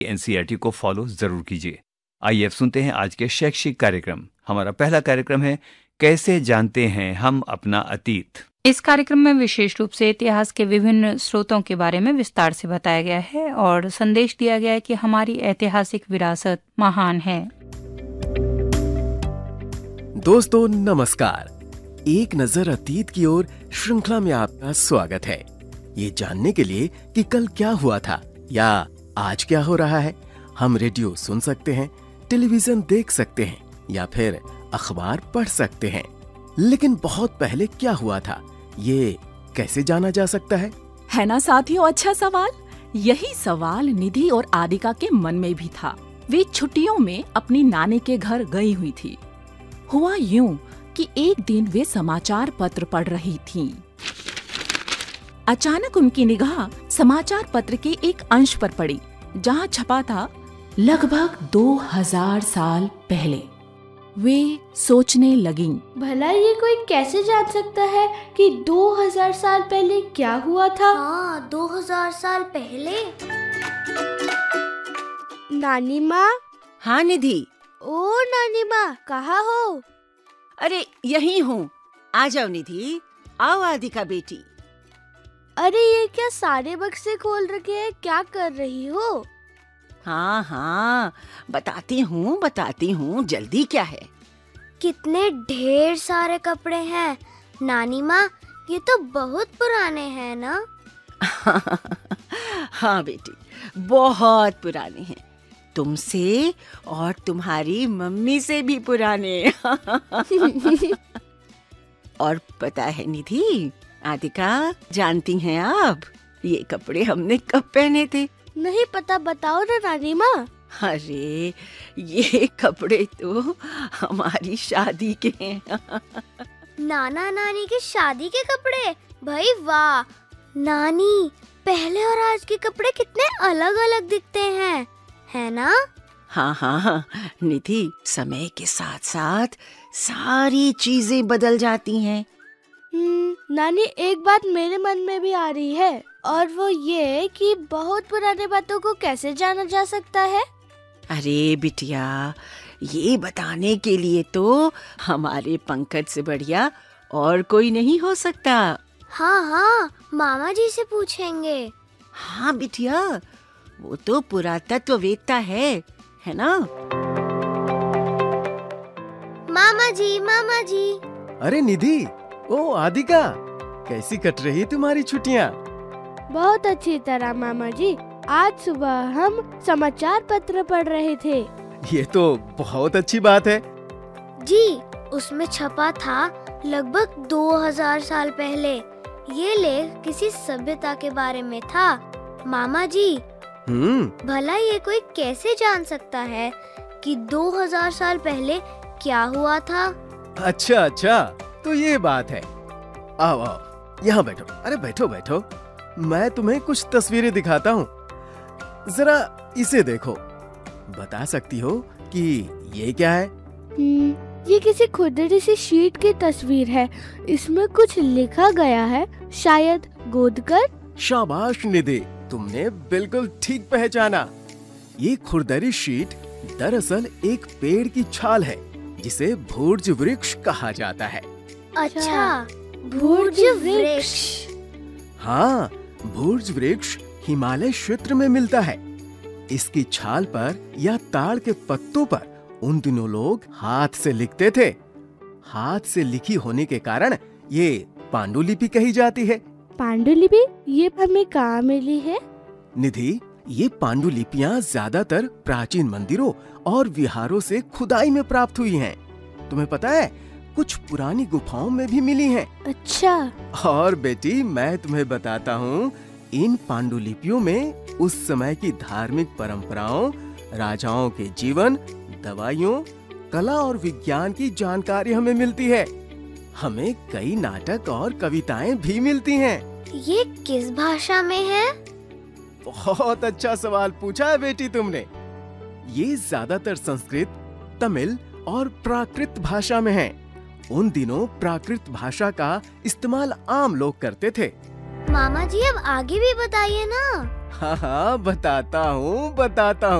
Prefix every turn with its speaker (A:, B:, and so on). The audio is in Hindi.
A: एनसीईआरटी को फॉलो जरूर कीजिए। आइए अब सुनते हैं आज के शैक्षिक कार्यक्रम। हमारा पहला कार्यक्रम है कैसे जानते हैं हम अपना अतीत।
B: इस कार्यक्रम में विशेष रूप से इतिहास के विभिन्न स्रोतों के बारे में विस्तार से बताया गया है और संदेश दिया गया है कि हमारी ऐतिहासिक विरासत महान है।
C: दोस्तों नमस्कार, एक नजर अतीत की ओर श्रृंखला में आपका स्वागत है। ये जानने के लिए कि कल क्या हुआ था या आज क्या हो रहा है, हम रेडियो सुन सकते हैं, टेलीविजन देख सकते हैं या फिर अखबार पढ़ सकते हैं, लेकिन बहुत पहले क्या हुआ था ये कैसे जाना जा सकता है
D: ना साथियों? अच्छा सवाल। यही सवाल निधि और आदिका के मन में भी था। वे छुट्टियों में अपनी नानी के घर गई हुई थी। हुआ यूं कि एक दिन वे समाचार पत्र पढ़ रही थीं। अचानक उनकी निगाह समाचार पत्र के एक अंश पर पड़ी जहां छपा था लगभग 2000 साल पहले। वे सोचने लगीं,
E: भला ये कोई कैसे जान सकता है कि 2000 साल पहले क्या हुआ था?
F: हाँ, 2000 साल पहले।
E: नानी माँ।
G: हाँ निधि।
E: ओ नानी माँ, कहाँ हो?
G: अरे यही हूँ, आ जाओ निधि, आओ आदिका बेटी।
E: अरे ये क्या सारे बक्से खोल रखे हैं, क्या कर रही हो?
G: हाँ हाँ, बताती हूँ, जल्दी क्या है?
F: कितने ढेर सारे कपड़े हैं नानी माँ, ये तो बहुत पुराने हैं ना?
G: हाँ बेटी, बहुत पुराने हैं, तुमसे और तुम्हारी मम्मी से भी पुराने। और पता है निधि, आदिका, जानती हैं आप ये कपड़े हमने कब पहने थे?
E: नहीं पता, बताओ ना नानी माँ।
G: अरे ये कपड़े तो हमारी शादी के हैं।
F: नाना नानी की शादी के कपड़े? भाई वाह नानी, पहले और आज के कपड़े कितने अलग अलग दिखते हैं, है ना?
G: हाँ हाँ निधि, समय के साथ साथ सारी चीजें बदल जाती हैं।
E: नानी, एक बात मेरे मन में भी आ रही है, और वो ये कि बहुत पुराने बातों को कैसे जाना जा सकता है?
G: अरे बिटिया, ये बताने के लिए तो हमारे पंकज से बढ़िया और कोई नहीं हो सकता।
F: हाँ हाँ, मामा जी से पूछेंगे।
G: हाँ बिटिया, वो तो पुरातत्ववेत्ता है ना?
F: मामा जी।
C: अरे निधि, ओ आदिका, कैसी कट रही तुम्हारी छुट्टियाँ?
E: बहुत अच्छी तरह मामा जी। आज सुबह हम समाचार पत्र पढ़ रहे थे।
C: ये तो बहुत अच्छी बात है
F: जी। उसमें छपा था लगभग 2000 साल पहले। ये लेख किसी सभ्यता के बारे में था। मामा जी, भला ये कोई कैसे जान सकता है कि 2000 साल पहले क्या हुआ था?
C: अच्छा, तो ये बात है। आओ, यहाँ बैठो। अरे बैठो, मैं तुम्हें कुछ तस्वीरें दिखाता हूँ, जरा इसे देखो। बता सकती हो कि ये क्या है?
E: ये किसी खुरदरी सी शीट की तस्वीर है। इसमें कुछ लिखा गया है, शायद गोदकर।
C: शाबाश निधि, तुमने बिल्कुल ठीक पहचाना। ये खुरदरी शीट दरअसल एक पेड़ की छाल है जिसे भूर्ज वृक्ष कहा जाता है।
F: अच्छा, भूर्ज वृक्ष।
C: हाँ, भूर्ज वृक्ष हिमालय क्षेत्र में मिलता है। इसकी छाल पर या ताड़ के पत्तों पर उन दिनों लोग हाथ से लिखते थे। हाथ से लिखी होने के कारण ये पांडुलिपि कही जाती है।
E: पांडुलिपि? ये हमें कहाँ मिली है?
C: निधि, ये पांडुलिपियाँ ज्यादातर प्राचीन मंदिरों और विहारों से खुदाई में प्राप्त हुई हैं। तुम्हें पता है, कुछ पुरानी गुफाओं में भी मिली हैं।
E: अच्छा।
C: और बेटी, मैं तुम्हें बताता हूँ, इन पांडुलिपियों में उस समय की धार्मिक परंपराओं, राजाओं के जीवन, दवाइयों, कला और विज्ञान की जानकारी हमें मिलती है। हमें कई नाटक और कविताएं भी मिलती हैं।
F: ये किस भाषा में है?
C: बहुत अच्छा सवाल पूछा है बेटी तुमने। ये ज्यादातर संस्कृत, तमिल और प्राकृत भाषा में है। उन दिनों प्राकृत भाषा का इस्तेमाल आम लोग करते थे।
F: मामा जी अब आगे भी बताइए ना।
C: हाँ हाँ, बताता हूँ।